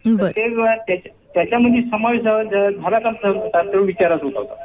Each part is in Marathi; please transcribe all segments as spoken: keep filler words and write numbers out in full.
बर. ते त्याच्या- त्याच्यामध्ये समावेश झाला झाला का तो विचारच होत होता.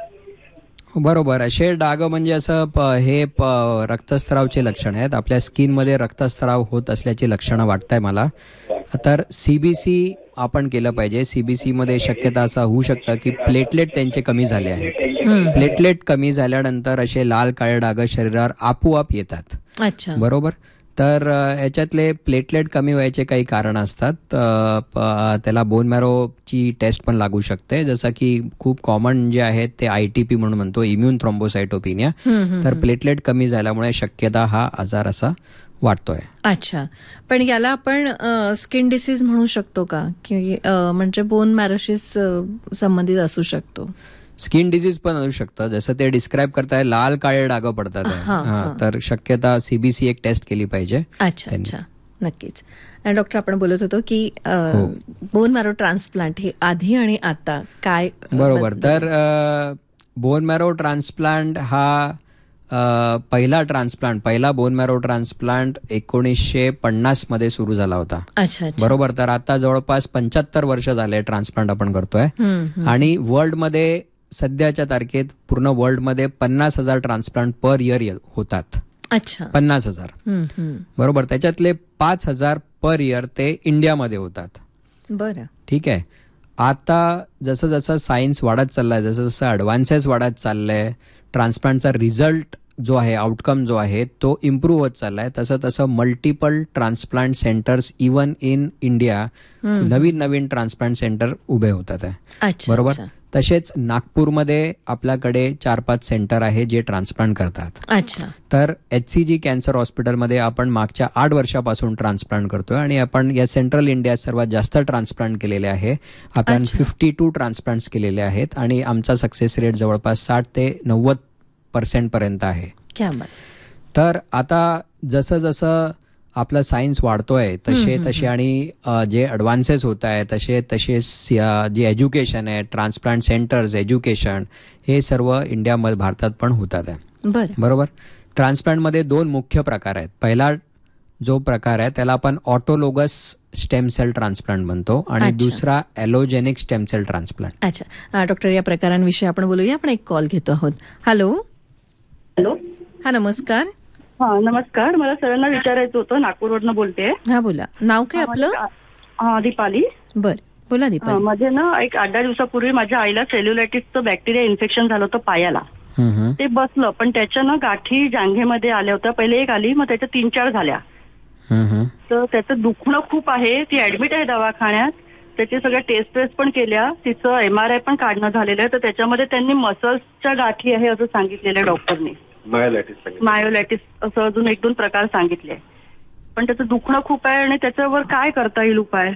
बरोबर. असे डाग म्हणजे असं प- हे प- रक्तस्रावचे लक्षण आहेत. आपल्या स्किनमध्ये रक्तस्राव होत असल्याची लक्षणं वाटतंय मला. तर सीबीसी आपण केलं पाहिजे. सीबीसी मध्ये शक्यता असं होऊ शकतं की प्लेटलेट त्यांचे कमी झाले आहेत. प्लेटलेट कमी झाल्यानंतर असे लाल काळे डाग शरीरावर आपोआप येतात. अच्छा. बरोबर. तर अ, याच्यातले प्लेटलेट कमी व्हायचे काही कारण असतात. अ, प- त्याला बोन मॅरोची टेस्ट पण लागू शकते. जसं की खूप कॉमन जे आहेत ते आय टी पी म्हणून म्हणतो, इम्युन थ्रोम्बोसायटोपिनिया. तर प्लेटलेट कमी झाल्यामुळे शक्यता हा आजार असा वाटतोय. अच्छा. पण याला आपण स्किन डिसीज म्हणू शकतो का, की अ, म्हणजे बोन मॅरोसिस संबंधित असू शकतो? स्किन डिसीज पण असू शकतं. जसं ते डिस्क्राईब करताय लाल काळे डाग पडतात आहे. हा, हा, हा. तर शक्यता सीबीसी एक टेस्ट केली पाहिजे. अच्छा त्यांनी. अच्छा, नक्कीच. आणि डॉक्टर, आपण बोलत होतो की हो. बोन मॅरो ट्रान्सप्लांट हे आधी आणि आता काय अ, बरोबर. बदल? तर बोन मॅरो ट्रान्सप्लांट हा अ, पहिला ट्रान्सप्लांट पहिला बोन मॅरो ट्रान्सप्लांट एकोणीसशे पन्नास मध्ये सुरू झाला होता. अच्छा अच्छा. बरोबर. तर आता जवळपास पंच्याहत्तर वर्ष झाले ट्रान्सप्लांट आपण करतोय. हम्म, हम्म. आणि वर्ल्डमध्ये सध्याच्या तारखेत पूर्ण वर्ल्डमध्ये पन्नास हजार ट्रान्सप्लांट पर इयर होतात. अच्छा. पन्नास हजार. हम्म, हम्म. बरोबर. त्याच्यातले पाच हजार पर इयर ते इंडियामध्ये होतात. बरं. ठीक आहे. आता जसं जसं सायन्स वाढत चाललाय, जसं जसं ॲडव्हान्सेस वाढत चाललंय, ट्रान्सप्लांटचा रिझल्ट जो आहे, आउटकम जो आहे तो इम्प्रूव्ह होत चाललाय, तसं तसं multiple transplant centres even in India Naveen Naveen transplant centre उभे होतात आहे. अच्छा. बरोबर. अच्छा. तसेच नागपूरमध्ये आपल्याकडे चार पाच सेंटर आहे जे ट्रान्सप्लांट करतात. अच्छा. तर एच सी जी कॅन्सर हॉस्पिटलमध्ये आपण मागच्या आठ वर्षापासून ट्रान्सप्लांट करतोय आणि आपण या सेंट्रल इंडियात सर्वात जास्त ट्रान्सप्लांट केलेले आहे. आपण अच्छा. फिफ्टी टू ट्रान्सप्लांट्स केलेले आहेत आणि आमचा सक्सेस रेट जवळपास साठ ते नव्वद पर्सेंट पर्यंत आहे. क्या बात. तर आता जसं जसं आपला सायन्स वाढतोय तसे तसे आणि अ, जे ॲडव्हान्सेस होत आहे तसे तसे स- जे एज्युकेशन आहे, ट्रान्सप्लांट सेंटर्स, एज्युकेशन, हे सर्व इंडियामध्ये भारतात पण होतात आहे. बरं. बरोबर. ट्रान्सप्लांटमध्ये दोन मुख्य प्रकार आहेत. पहिला जो प्रकार आहे त्याला आपण ऑटोलोगस स्टेम सेल ट्रान्सप्लांट म्हणतो आणि अच्छा. दुसरा ॲलोजेनिक स्टेम सेल ट्रान्सप्लांट. अच्छा. अ, डॉक्टर, या प्रकारांविषयी आपण बोलूया. आपण एक कॉल घेतो आहोत. हॅलो. हॅलो. हा, नमस्कार. हा, नमस्कार. मला सरांना विचारायचं होतं. नागपूरवरनं बोलते. हा, बोला. नाव काय आपलं? हा, दीपाली. बर, बोला हा, दीपाली. माझे ना एक आठ दहा दिवसापूर्वी माझ्या आईला सेल्युलायटिसचं बॅक्टेरिया इन्फेक्शन झालं होतं पायाला. हम्म. ते बसलं, पण त्याच्या ना गाठी जांघेमध्ये आल्या होत्या. पहिले एक आली, मग त्याच्या तीन चार झाल्या. हम्म. तर त्याचं दुखणं खूप आहे. ती ऍडमिट आहे दवाखान्यात. त्याची सगळ्या टेस्ट टेस्ट पण केल्या. तिचं एम आर आय पण काढणं झालेलं आहे. तर त्याच्यामध्ये त्यांनी मसल्सच्या गाठी आहे असं सांगितलेलं आहे डॉक्टरने. मायोलायटिस मायोलायटिस असं अजून एक दोन प्रकार सांगितले. पण त्याचं दुखणं खूप आहे आणि त्याच्यावर काय करता येईल उपाय?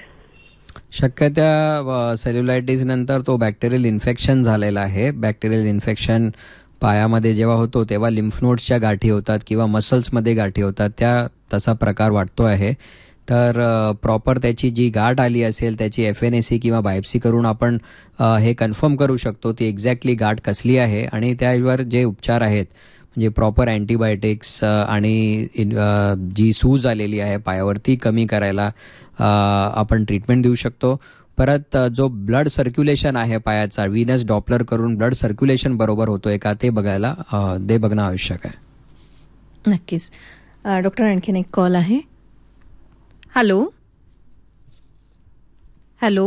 शक्यत्या सेल्युलायटिस नंतर तो बॅक्टेरियल इन्फेक्शन झालेला आहे. बॅक्टेरियल इन्फेक्शन पायामध्ये जेव्हा होतो तेव्हा लिम्फ नोड्सच्या गाठी होतात किंवा मसल्समध्ये गाठी होतात, त्या तसा प्रकार वाटतो आहे. तर प्रॉपर त्याची जी गाठ आली असेल त्याची एफ एन ए सी किंवा बायोप्सी करून आपण अ, हे कन्फर्म करू शकतो ती एक्झॅक्टली गाठ कसली आहे आणि त्यावर जे उपचार आहेत म्हणजे प्रॉपर अँटीबायोटिक्स आणि इन- अ, जी सूज आलेली आहे पायावरती कमी करायला अ, आपण ट्रीटमेंट देऊ शकतो. परत अ, जो ब्लड सर्क्युलेशन आहे पायाचा, व्हीनस डॉपलर करून ब्लड सर्क्युलेशन बरोबर होतोय का ते बघायला अ, ते बघणं आवश्यक आहे. नक्कीच. अ, डॉक्टर, आणखीन एक कॉल आहे. हॅलो. हॅलो.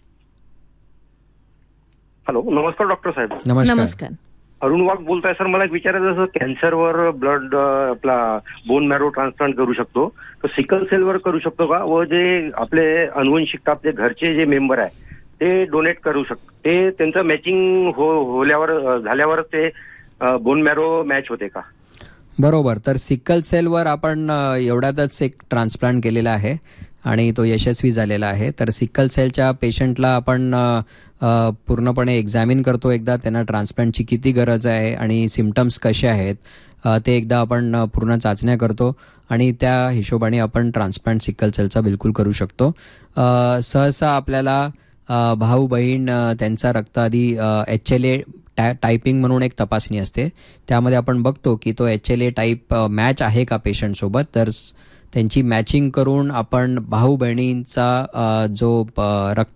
हॅलो, नमस्कार डॉक्टर साहेब. नमस्कार. नमस्कार. अरुण वाघ बोलताय सर. मला एक विचारायचं असं, कॅन्सरवर ब्लड आपला बोन मॅरो ट्रान्सप्लांट करू शकतो तर सिकल सेलवर करू शकतो का? व जे आपले अनुवंशिक आपले घरचे जे मेंबर आहे ते डोनेट करू शकतो, ते त्यांचं मॅचिंग हो होल्यावर झाल्यावर ते बोन मॅरो मॅच होते का? बरोबर. तर सिकल सेलवर आपण अ, एवढ्यातच एक ट्रान्सप्लांट केलेला आहे आणि तो यशस्वी झालेला आहे. तर सिकल सेलच्या पेशंटला आपण अ, अ, पूर्णपणे एक्झामिन करतो एकदा, त्यांना ट्रान्सप्लांटची किती गरज आहे आणि सिम्पटम्स कसे आहेत अ, ते एकदा आपण अ, पूर्ण चाचण्या करतो आणि त्या हिशोबाने आपण ट्रान्सप्लांट सिकल सेलचा बिलकुल करू शकतो. अ, सहसा आपल्याला अ, भाऊ बहीण अ, त्यांचा रक्त आधी एच एल ए टॅ टायपिंग म्हणून एक तपासणी असते, त्यामध्ये आपण बघतो की तो H L A type match आहे का पेशंटसोबत. तर त्यांची मॅचिंग करून आपण भाऊ बहिणींचा अ, जो प- रक्त